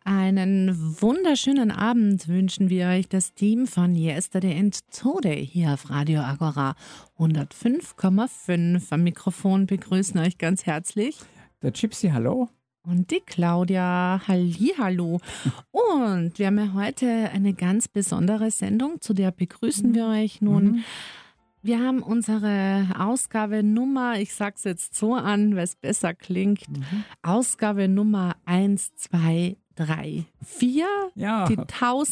Einen wunderschönen Abend wünschen wir euch, das Team von Yesterday and Today hier auf Radio Agora 105,5. Am Mikrofon begrüßen euch ganz herzlich der Gypsy, hallo. Und die Claudia, hallihallo. Und wir haben ja heute eine ganz besondere Sendung, zu der begrüßen wir euch nun. Wir haben unsere Ausgabe Nummer, ich sage es jetzt so an, weil es besser klingt, Ausgabe Nummer 1, 2, 3, 4, Ja. die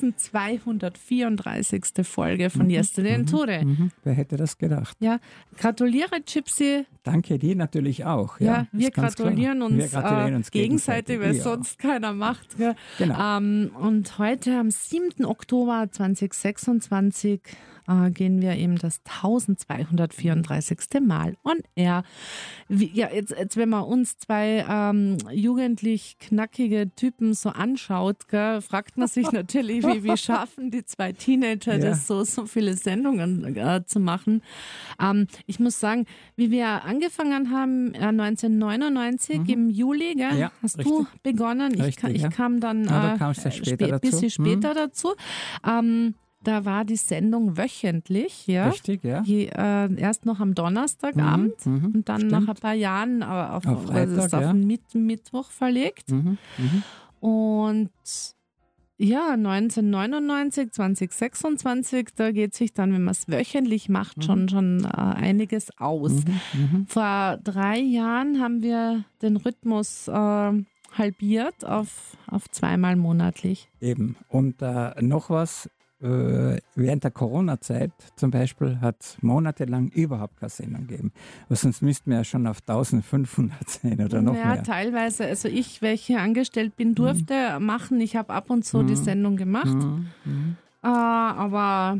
1234. Folge von Yesterday and Today. Wer hätte das gedacht? Ja, gratuliere Gypsy. Danke dir natürlich auch. Ja, wir ist ganz gratulieren klar. uns, Wir gratulieren uns gegenseitig, weil ja. sonst keiner macht. Gell? Genau. Und heute am 7. Oktober 2026 gehen wir eben das 1234. Mal on air. Jetzt wenn man uns zwei jugendlich knackige Typen so anschaut, gell, fragt man sich natürlich, wie schaffen die zwei Teenager das so viele Sendungen zu machen. Ich muss sagen, wie wir angefangen haben, 1999 im Juli, gell, Ja, hast richtig. du begonnen. Ich kam dann da kamst du später dazu. bisschen später dazu. Da war die Sendung wöchentlich, ja. Richtig, ja. Erst noch am Donnerstagabend und dann nach ein paar Jahren auf Freitag, auf den Mittwoch verlegt. Und ja, 1999, 2026, da geht sich dann, wenn man es wöchentlich macht, schon einiges aus. Vor 3 Jahren haben wir den Rhythmus halbiert auf zweimal monatlich. Eben. Und noch was, während der Corona-Zeit zum Beispiel hat es monatelang überhaupt keine Sendung gegeben. Aber sonst müssten wir ja schon auf 1500 sein oder noch mehr. Ja, teilweise. Also ich, welche angestellt bin, durfte machen. Ich habe ab und zu die Sendung gemacht. Aber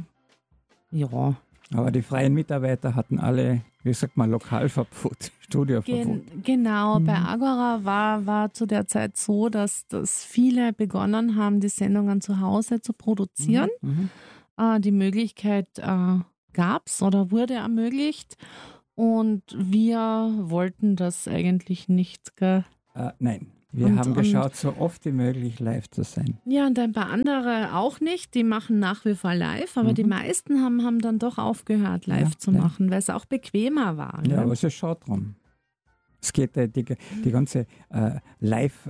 ja. Aber die freien Mitarbeiter hatten alle, wie sagt man, Lokalverbot, Studioverbot. Genau, bei Agora war zu der Zeit so, dass viele begonnen haben, die Sendungen zu Hause zu produzieren. Die Möglichkeit gab es oder wurde ermöglicht und wir wollten das eigentlich nicht. Nein, wir haben geschaut, so oft wie möglich live zu sein. Ja, und ein paar andere auch nicht, die machen nach wie vor live, aber die meisten haben dann doch aufgehört, live zu machen, weil es auch bequemer war. Ja, aber es ist schon drum. Es geht die ganze Live,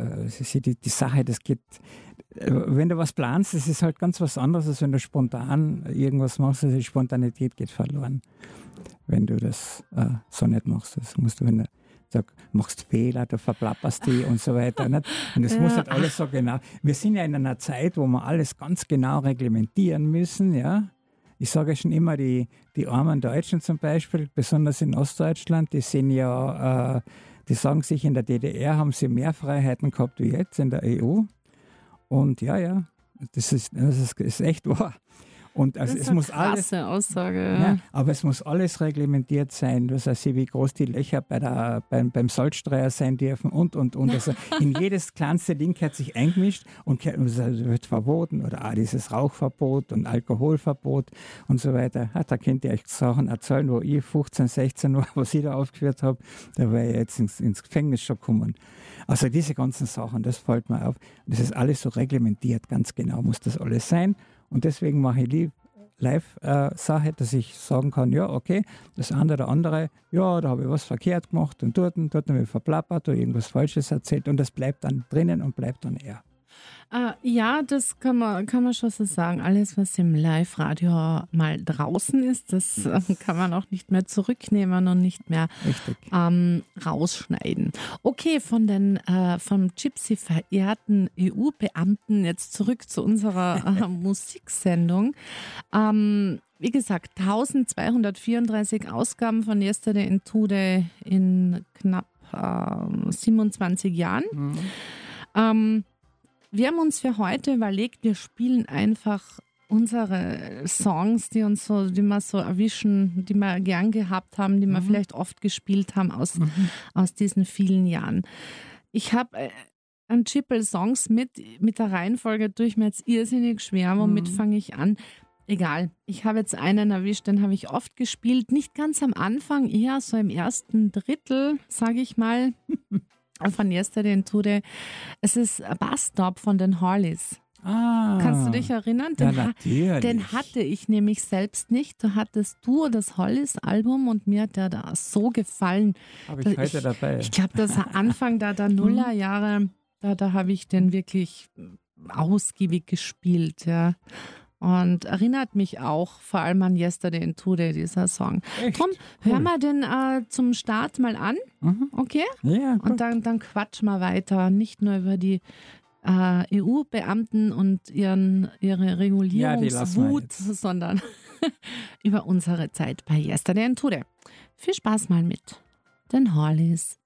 die Sache, das geht, wenn du was planst, das ist halt ganz was anderes, als wenn du spontan irgendwas machst, also die Spontanität geht verloren, wenn du das so nicht machst. Das musst du, wenn du machst Fehler, du verplapperst die und so weiter. Nicht? Und das muss halt alles so genau. Wir sind ja in einer Zeit, wo wir alles ganz genau reglementieren müssen, ja. Ich sage schon immer, die armen Deutschen zum Beispiel, besonders in Ostdeutschland, die sind ja, die sagen sich, in der DDR haben sie mehr Freiheiten gehabt wie jetzt in der EU. Und ja, das ist echt wahr. Und also es muss alles, krasse Aussage. Ja, aber es muss alles reglementiert sein. Das heißt, wie groß die Löcher beim Salzstreuer sein dürfen und. Also in jedes kleinste Ding hat sich eingemischt und wird verboten oder dieses Rauchverbot und Alkoholverbot und so weiter. Da könnt ihr euch Sachen erzählen, wo ich 15, 16 war, was ich da aufgeführt habe, da war ich jetzt ins Gefängnis schon gekommen. Also diese ganzen Sachen, das fällt mir auf. Das ist alles so reglementiert, ganz genau muss das alles sein. Und deswegen mache ich die Live-Sache, dass ich sagen kann, ja, okay, das eine oder andere, ja, da habe ich was verkehrt gemacht und dort habe ich verplappert oder irgendwas Falsches erzählt und das bleibt dann drinnen und bleibt dann eher. Ja, das kann man schon so sagen. Alles, was im Live-Radio mal draußen ist, das kann man auch nicht mehr zurücknehmen und nicht mehr rausschneiden. Okay, vom Gypsy verehrten EU-Beamten jetzt zurück zu unserer Musiksendung. Wie gesagt, 1234 Ausgaben von Yesterday and Today in knapp 27 Jahren. Wir haben uns für heute überlegt, wir spielen einfach unsere Songs, die wir so erwischen, die wir gern gehabt haben, die wir vielleicht oft gespielt haben aus diesen vielen Jahren. Ich habe ein Chippel Songs mit der Reihenfolge tue ich mir jetzt irrsinnig schwer. Womit fange ich an? Egal, ich habe jetzt einen erwischt, den habe ich oft gespielt. Nicht ganz am Anfang, eher so im ersten Drittel, sage ich mal. von Yesterday and Today. Es ist ein Bus Stop von den Harleys. Kannst du dich erinnern? Ja, natürlich. Den hatte ich nämlich selbst nicht. Da hattest du das Hollis-Album und mir hat der da so gefallen. Habe ich heute dabei. Ich glaube, das war Anfang der Nullerjahre, da habe ich den wirklich ausgiebig gespielt. Ja. Und erinnert mich auch vor allem an Yesterday and Today, dieser Song. Echt? Drum, hören wir den zum Start mal an, okay? Ja, gut. Und dann quatschen wir weiter, nicht nur über die EU-Beamten und ihre Regulierungswut, sondern über unsere Zeit bei Yesterday and Today. Viel Spaß mal mit den Harleys.